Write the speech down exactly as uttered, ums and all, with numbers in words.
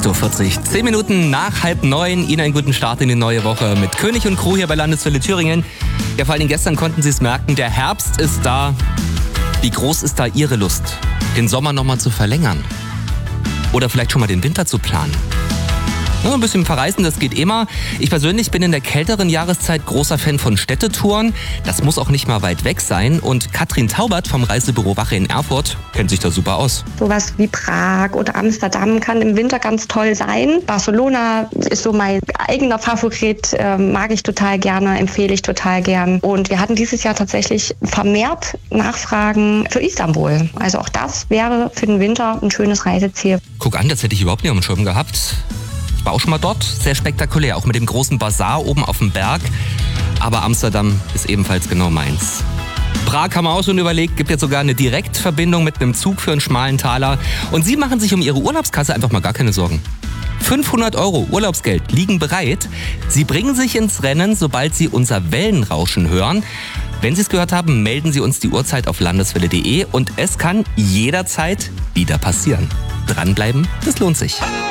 acht Uhr vierzig, zehn Minuten nach halb neun. Ihnen einen guten Start in die neue Woche mit König und Crew hier bei Landeswelle Thüringen. Ja, vor allem gestern konnten Sie es merken, der Herbst ist da. Wie groß ist da Ihre Lust, den Sommer nochmal zu verlängern? Oder vielleicht schon mal den Winter zu planen? Ja, ein bisschen verreisen, das geht immer. Ich persönlich bin in der kälteren Jahreszeit großer Fan von Städtetouren. Das muss auch nicht mal weit weg sein. Und Katrin Taubert vom Reisebüro Wache in Erfurt kennt sich da super aus. Sowas wie Prag oder Amsterdam kann im Winter ganz toll sein. Barcelona ist so mein eigener Favorit, äh, mag ich total gerne, empfehle ich total gern. Und wir hatten dieses Jahr tatsächlich vermehrt Nachfragen für Istanbul. Also auch das wäre für den Winter ein schönes Reiseziel. Guck an, das hätte ich überhaupt nicht auf dem Schirm gehabt. Ich war auch schon mal dort, sehr spektakulär, auch mit dem großen Bazar oben auf dem Berg. Aber Amsterdam ist ebenfalls genau meins. Prag haben wir auch schon überlegt, gibt jetzt sogar eine Direktverbindung mit einem Zug für einen schmalen Taler. Und Sie machen sich um Ihre Urlaubskasse einfach mal gar keine Sorgen. fünfhundert Euro Urlaubsgeld liegen bereit. Sie bringen sich ins Rennen, sobald Sie unser Wellenrauschen hören. Wenn Sie es gehört haben, melden Sie uns die Uhrzeit auf landeswelle punkt de und es kann jederzeit wieder passieren. Dranbleiben, das lohnt sich.